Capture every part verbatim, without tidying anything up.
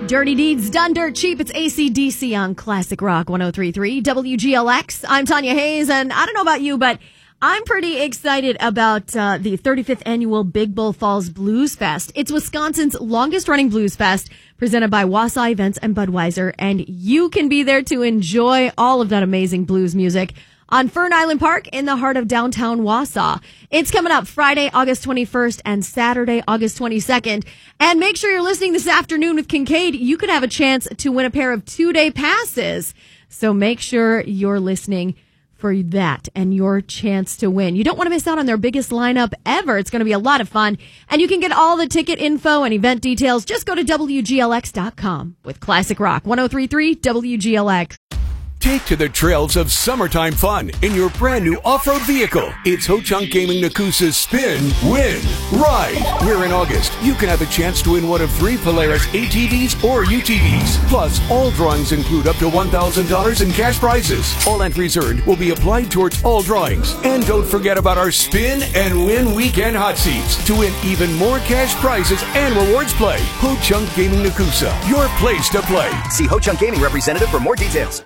Dirty Deeds Done Dirt Cheap. It's A C D C on Classic Rock one oh three point three W G L X. I'm Tanya Hayes, and I don't know about you, but I'm pretty excited about uh, the thirty-fifth annual Big Bull Falls Blues Fest. It's Wisconsin's longest-running blues fest, presented by Wausau Events and Budweiser, and you can be there to enjoy all of that amazing blues music on Fern Island Park in the heart of downtown Wausau. It's coming up Friday, August twenty-first and Saturday, August twenty-second. And make sure you're listening this afternoon with Kincaid. You could have a chance to win a pair of two-day passes. So make sure you're listening for that and your chance to win. You don't want to miss out on their biggest lineup ever. It's going to be a lot of fun. And you can get all the ticket info and event details. Just go to W G L X dot com with Classic Rock one oh three point three W G L X. Take to the trails of summertime fun in your brand new off-road vehicle. It's Ho-Chunk Gaming Nakusa's Spin, Win, Ride. Where in August, you can have a chance to win one of three Polaris A T Vs or U T Vs. Plus, all drawings include up to one thousand dollars in cash prizes. All entries earned will be applied towards all drawings. And don't forget about our Spin and Win Weekend Hot Seats to win even more cash prizes and rewards play. Ho-Chunk Gaming Nakusa, your place to play. See Ho-Chunk Gaming representative for more details.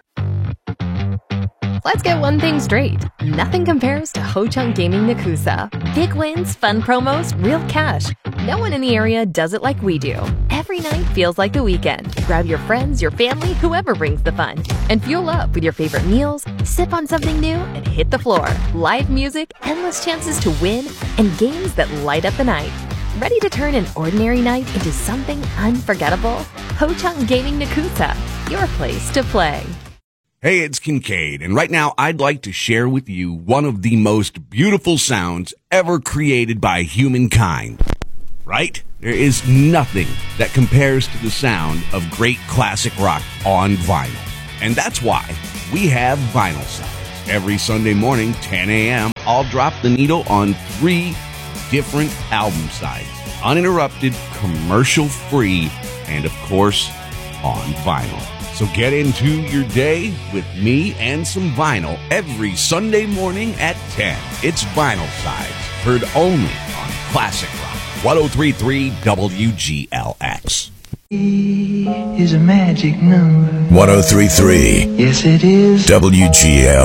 Let's get one thing straight. Nothing compares to Ho-Chunk Gaming Nakusa. Big wins, fun promos, real cash. No one in the area does it like we do. Every night feels like the weekend. Grab your friends, your family, whoever brings the fun. And fuel up with your favorite meals, sip on something new, and hit the floor. Live music, endless chances to win, and games that light up the night. Ready to turn an ordinary night into something unforgettable? Ho-Chunk Gaming Nakusa, your place to play. Hey, it's Kincaid, and right now I'd like to share with you one of the most beautiful sounds ever created by humankind. Right? There is nothing that compares to the sound of great classic rock on vinyl. And that's why we have Vinyl Sides. Every Sunday morning, ten a.m., I'll drop the needle on three different album sides. Uninterrupted, commercial-free, and of course, on vinyl. So get into your day with me and some vinyl every Sunday morning at ten. It's Vinyl Sides, heard only on Classic Rock one oh three point three W G L X. Is a magic number. one oh three point three Yes, it is. W G L